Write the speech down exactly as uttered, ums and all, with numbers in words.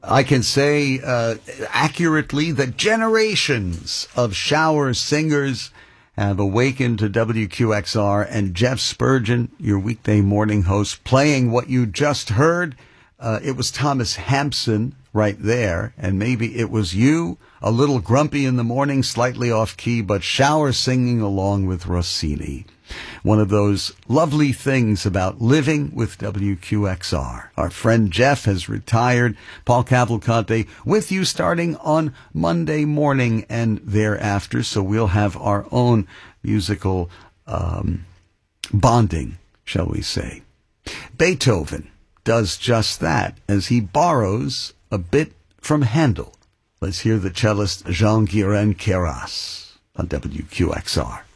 I can say uh, accurately that generations of shower singers have awakened to W Q X R, and Jeff Spurgeon, your weekday morning host, playing what you just heard. Uh, it was Thomas Hampson right there, and maybe it was you, a little grumpy in the morning, slightly off key, but shower singing along with Rossini. One of those lovely things about living with W Q X R. Our friend Jeff has retired. Paul Cavalcante with you starting on Monday morning and thereafter, so we'll have our own musical um, bonding, shall we say. Beethoven does just that as he borrows a bit from Handel. Let's hear the cellist Jean-Guirin Queyras on W Q X R.